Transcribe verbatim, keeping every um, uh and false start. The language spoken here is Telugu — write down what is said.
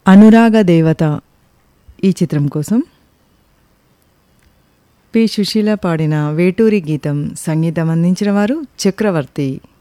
అనురాగ దేవత ఈ చిత్రం కోసం పి సుశీల పాడిన వేటూరి గీతం సంగీతం అందించిన వారు చక్రవర్తి.